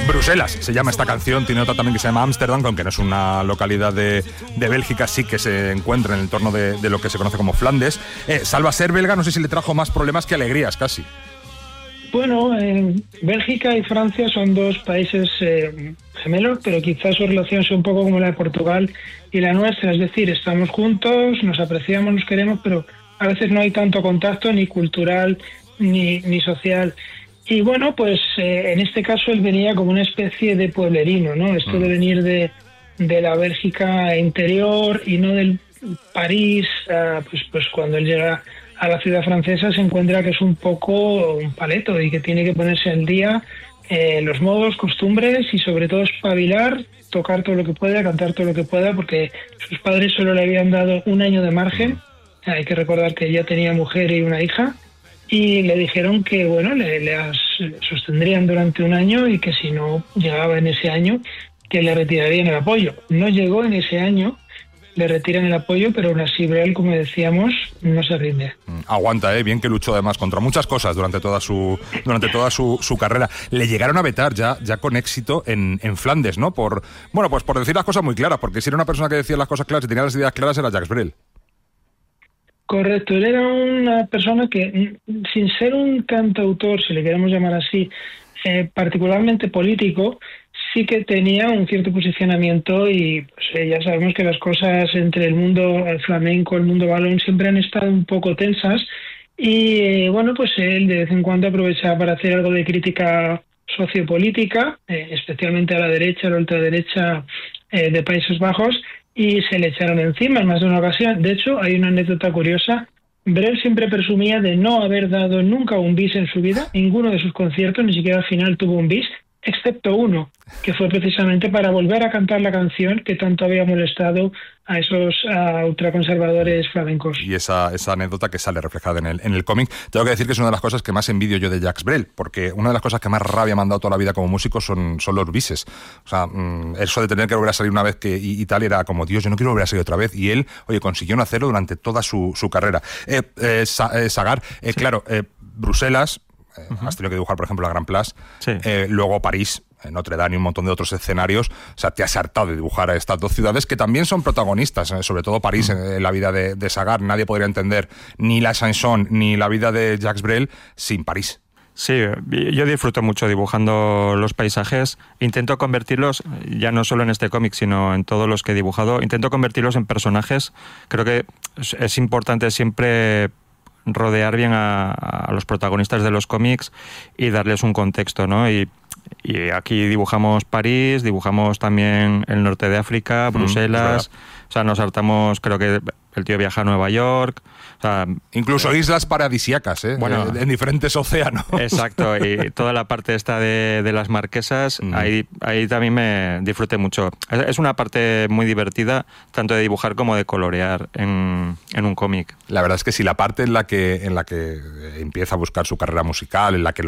Bruselas se llama esta canción, tiene otra también que se llama Ámsterdam, aunque no es una localidad de Bélgica, sí que se encuentra en el entorno de lo que se conoce como Flandes. Salva, ser belga, no sé si le trajo más problemas que alegrías, casi. Bueno, Bélgica y Francia son dos países gemelos, pero quizás su relación sea un poco como la de Portugal y la nuestra, es decir, estamos juntos, nos apreciamos, nos queremos, pero a veces no hay tanto contacto ni cultural ni social. Y bueno, pues en este caso él venía como una especie de pueblerino, ¿no? Esto de venir de la Bélgica interior y no del París, pues cuando él llega a la ciudad francesa se encuentra que es un poco un paleto y que tiene que ponerse al día los modos, costumbres y sobre todo espabilar, tocar todo lo que pueda, cantar todo lo que pueda, porque sus padres solo le habían dado un año de margen. Hay que recordar que ella tenía mujer y una hija y le dijeron que bueno, le sostendrían durante un año y que si no llegaba en ese año que le retirarían el apoyo. No llegó en ese año, le retiran el apoyo, pero aún así Brel, como decíamos, no se rinde. Aguanta, bien que luchó además contra muchas cosas durante toda su carrera. Le llegaron a vetar ya con éxito en Flandes, ¿no? Por decir las cosas muy claras, porque si era una persona que decía las cosas claras y tenía las ideas claras era Jacques Brel. Correcto, él era una persona que, sin ser un cantautor, si le queremos llamar así, particularmente político, sí que tenía un cierto posicionamiento y pues, ya sabemos que las cosas entre el mundo flamenco, el mundo balón, siempre han estado un poco tensas y bueno, pues él de vez en cuando aprovechaba para hacer algo de crítica sociopolítica, especialmente a la derecha, a la ultraderecha de Países Bajos, y se le echaron encima en más de una ocasión. De hecho, hay una anécdota curiosa. Brel siempre presumía de no haber dado nunca un bis en su vida, ninguno de sus conciertos, ni siquiera al final tuvo un bis, excepto uno, que fue precisamente para volver a cantar la canción que tanto había molestado a esos ultraconservadores flamencos. Y esa anécdota que sale reflejada en el cómic, tengo que decir que es una de las cosas que más envidio yo de Jacques Brel, porque una de las cosas que más rabia me han dado toda la vida como músico son los bises. O sea, eso de tener que volver a salir una vez y tal era como, Dios, yo no quiero volver a salir otra vez. Y él, consiguió no hacerlo durante toda su carrera. Sagar, sí. Claro, Bruselas, has tenido que dibujar, por ejemplo, la Grand Place, sí. Luego París, Notre Dame y un montón de otros escenarios. O sea, te has hartado de dibujar a estas dos ciudades que también son protagonistas, sobre todo París en la vida de Sagar. Nadie podría entender ni la chanson ni la vida de Jacques Brel sin París. Sí, yo disfruto mucho dibujando los paisajes. Intento convertirlos, ya no solo en este cómic, sino en todos los que he dibujado, intento convertirlos en personajes. Creo que es importante siempre rodear bien a los protagonistas de los cómics y darles un contexto, ¿no? Y aquí dibujamos París, dibujamos también el norte de África, Bruselas, o sea, nos hartamos, creo que el tío viaja a Nueva York, o sea, incluso islas paradisíacas, bueno, en diferentes océanos. Exacto, y toda la parte esta de las Marquesas, ahí también me disfruté mucho. Es una parte muy divertida, tanto de dibujar como de colorear en un cómic. La verdad es que sí, la parte en la que empieza a buscar su carrera musical, en la que